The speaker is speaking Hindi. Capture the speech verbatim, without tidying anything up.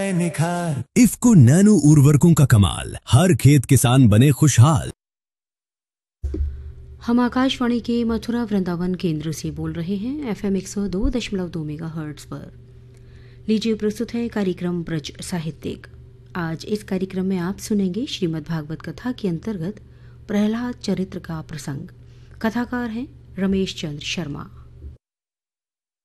आए निखार। इफ्को नैनो उर्वरकों का कमाल, हर खेत किसान बने खुशहाल। हम आकाशवाणी के मथुरा वृंदावन केंद्र से बोल रहे हैं एफएम एक सौ दो दशमलव दो मेगा हर्ट्ज पर। लीजिए प्रस्तुत है कार्यक्रम ब्रज साहित्यिक। आज इस कार्यक्रम में आप सुनेंगे श्रीमद् भागवत कथा के अंतर्गत प्रहलाद चरित्र का प्रसंग। कथाकार हैं रमेश चंद्र शर्मा।